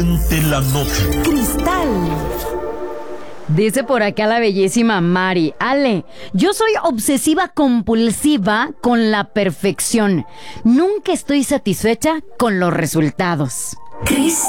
De la noche. Cristal. Dice por acá la bellísima Mari. Ale, yo soy obsesiva compulsiva con la perfección. Nunca estoy satisfecha con los resultados. Cristal.